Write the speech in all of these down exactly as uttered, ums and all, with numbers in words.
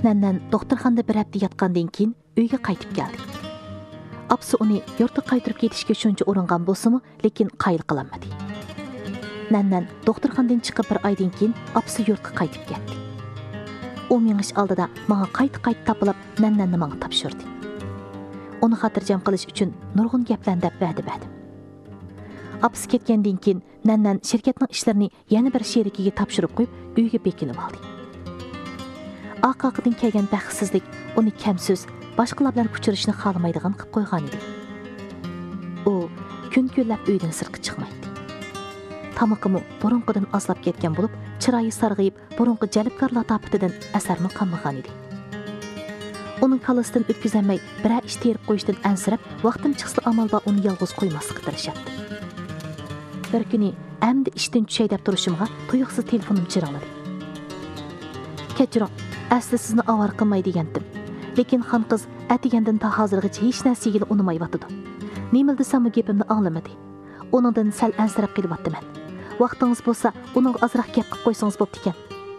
Nannan doktorxonada bir hafta yotgandan keyin uyga qaytib keldi. Apsi uni yurtga qaytarib ketishga shuncha uringan bo'lsa-mu, lekin qayil qilolmadi. Nannan doktorxonadan chiqib bir oydan keyin apsi yurtga qaytib ketdi. U menish oldida menga qayta-qayta tapilib Nannanni menga topshirdi. Uni xotirjam qilish uchun nurg'un gaplarni deb va'da berdim. Apsi ketgandan keyin Nannan shirkatning ishlarini yana bir sherikiga topshirib qo'yib, uyga bekinib oldi. Aqaqdan kelgan baxtsizlik uni kamsiz, boshqalar bilan uchrashishni xohlamaydigan qilib qo'ygan edi. U kun-kunlab uydan sirtga chiqmaydi. Tamoqimi burunqidan azlab ketgan bo'lib, chiroyi sarg'ayib, burunqi jalbkor latofatidan asarmi qolmagan edi. Uning kalasidan o'tkazolmay, biror ish terib qo'yishdan ansirab, vaqtim chiqsa amalda uni yolg'iz qo'ymaslikka tirishyapti. Bir kuni amdi ishdan tushay deb turishimga tuyuqsiz telefonim jiringladi. Kechiring, asli sizni avar qilmay degandim. Lekin xon qiz atigandan ta hozirgacha hech narsaga unimayotdi. Nima desam gapimni anglamadi. Uningdan sal ansirab qelyaptiman. Vaqtingiz bo'lsa, uning azroq gap qilib qo'ysangiz bo'pti ekan.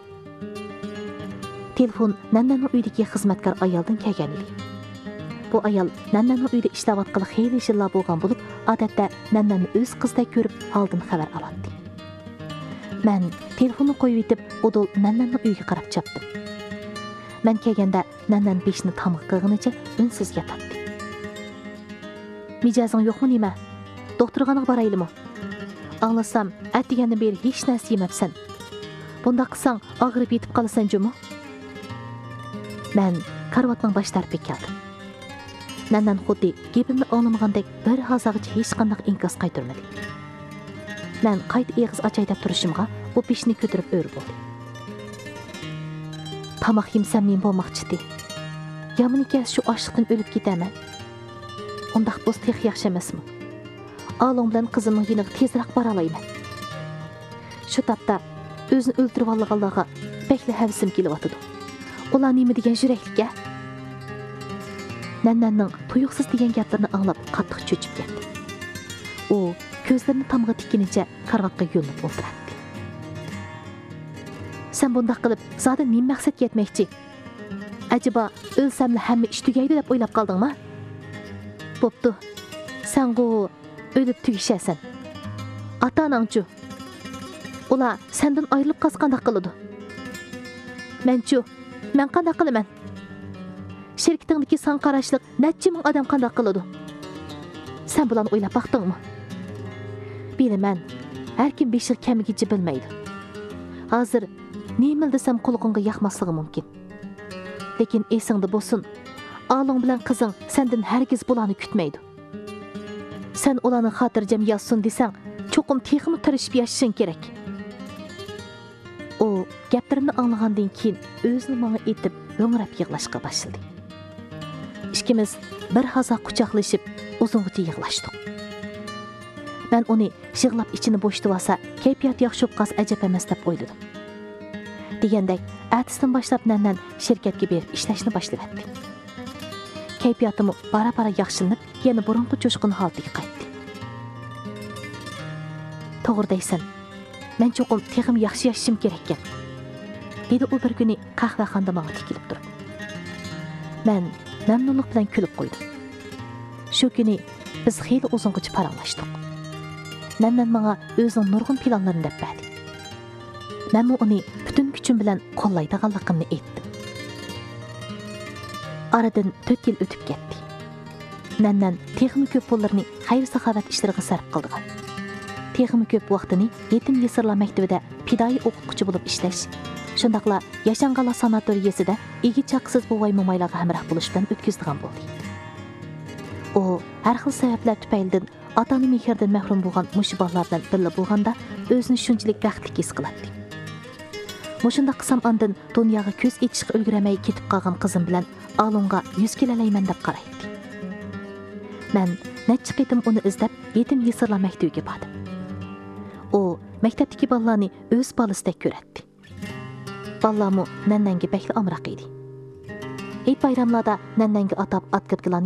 Telefon Nannanning uyidagi xizmatkor ayoldan kelgan edi. Bu ayol Nannanning uyida ishlayotgan xeyli yillar bo'lgan bo'lib, odatda Nannanni o'z qizdek ko'rib, holdan xabar oladi. Men telefonni qo'yib etib, o'dol Nannanning uyiga qarab chapdim. Men kelganda Nannan beshni tamoq qilganicha unsiz yotadi. Mijozing yo'qmi nima? Doktorxonaga boraylikmi? Anglasam, atdigandan beri hech narsa yemabsan. Bunda qilsang, og'rib yetib qolasan jumi? Men karvatning bosh tarafiga keldim. Nannan xuddi gapimni anglamagandek bir hozirgacha hech qanday inkos qaytarmadi. Men qayta eg'iz ochay deb turishimga, u beshni ko'tarib o'rib bo'ldi. Tamoq yemsam men bo'lmoqchidi. Yomoniga shu ochliqdan o'lib ketaman. Undaq bo'lsa tex yaxshi emasmi? Along bilan qizimning yiniga tezroq bora olayman. Shu topda o'zini o'ldirib olganlarga bekli havsim kelyotdi. Ular nima degan yuraklikka? Nannanning tuyuqsiz degan gaplarini anglab qattiq cho'chib ketdi. U ko'zlarini tamg'a tikinicha karvatga yo'nib o'tiradi. Sen bundaq qilib, zoda nima maqsadga yetmoqchi? Acaba o'lsamli hamma ish tugaydi deb o'ylab qoldingmi? Bo'pti. Sen go o'lib tugishasan. Ota-onangchi. Ular sendan ayrilib qolsa qanday qiladi? Menchu, men qanday qilaman? Shirkatingdagi san qarashliq necha ming odam qanday qiladi? Sen bilan o'ylab baqdingmi? Bilaman, har kim beshig kamigicha bilmaydi. Hozir nima desam qulog'ingga yoqmasligi mumkin. Lekin esingda bo'lsin, Along bilan qizing sendan hargiz bularni kutmaydi. Sen ularni xotirjam yozsin desang, cho'qim texmi tirishib yashashing kerak. U gaplarimni anglagandan keyin o'zini menga etib, ho'ngrab yig'lashga boshladi. Ikkimiz bir haza quchoqlashib, uzungacha yig'lashdik. Men uni yig'lab ichini bo'shitib olsa, kayfiyat yaxshi bo'lib ajab emas deb o'yladim. Degandek, atisdan boshlab Nannan shirkatga berib ishlashni boshladi. Kayfiyatim bara-bara yaxshilanib, yana burunqi jo'shqin holatiga qaytdi. To'g'ri deysan. Men cho'qim texim yaxshi yashashim kerak ekan. Dedi u bir kuni qahvaxonada menga tikilib turib. Men mamnunlik bilan kulib qo'ydim. Shu kuni biz xeyli uzungacha paranglashdik. Nannan menga o'zining nurg'un planlarini deb berdi. Men uni butun kuchim bilan qo'llaydiganligimni aytdim. Aradan to'rt yil o'tib ketdi. Nannan texnik ko'p pullarni xayr-saxovat ishlariga sarf qildi. Texnik ko'p vaqtini yetim yesirlar maktabida pidoi o'qituvchi bo'lib ishlash, shundaqla Yashanqala sanatoriyasida igi chaqsiz buvay mo'maylarga hamroh bo'lish bilan o'tkazdigan bo'ldi. U har xil sabablar tufaylidan ota-ona mehridan mahrum bo'lgan mush bolalar bilan birga bo'lganda o'zini shunchalik baxtli his qiladi. Mushunda qisam ondan dunyoga ko'z etishga ulguramay ketib qolgan qizim bilan Alongga yuz kelalayman deb qaraydi. Men necha qitim uni izlab yetim yesirlar maktabiga bordim. U maktabdagi bolalarni o'z bolasidek ko'radi. Bolalarmi Nannanga bekli amroq edi. Ey bayramlarda Nannanga atab atkirgilarni